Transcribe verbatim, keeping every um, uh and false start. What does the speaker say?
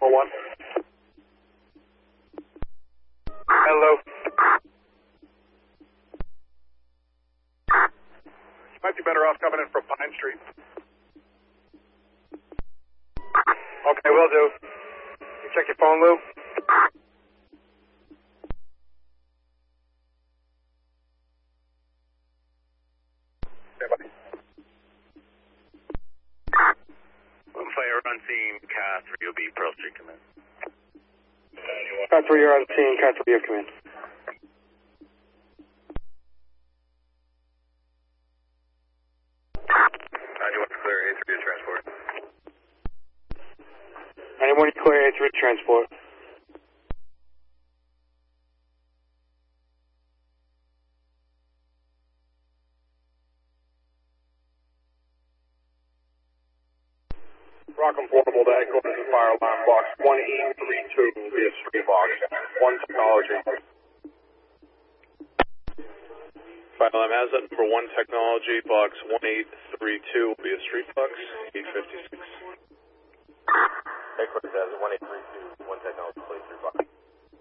four one. Hello. You might be better off coming in from Pine Street. Okay, will do. You check your phone, Lou? Okay, buddy. One fire on scene, car three will be Pearl Street, come in. Car three, you're on scene. Car three, you have command. ninety-one clear, A three to transport. Anyone clear A three transport. Rock'em Portable to headquarters of Fire Alarm Box one eight three two will be a street box. One Technology. Fire Alarm Hazard number one Technology, box one eight three two will be a street box, eight fifty-six. Headquarters has one eight three two, one Technology, place three box.